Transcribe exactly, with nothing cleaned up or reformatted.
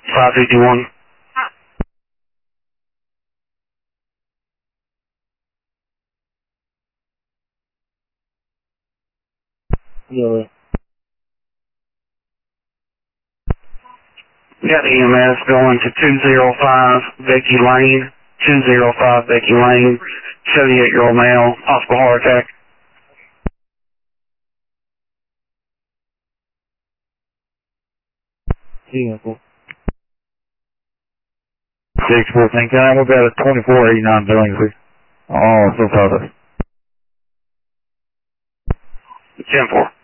five fifty-one. Yeah. Got E M S going to two oh five Becky Lane, two oh five Becky Lane, seventy-eight-year-old male, possible heart attack. Yeah. six fourteen, can I look at a twenty-four eighty-nine billing, please? Oh, so far. ten four.